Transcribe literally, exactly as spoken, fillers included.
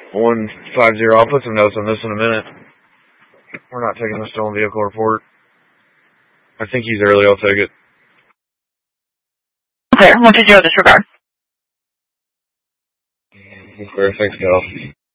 one five zero. I'll put some notes on this in a minute. We're not taking the stolen vehicle report. I think he's early. I'll take it. Clear. one two zero disregard. Clear. Thanks, Cal.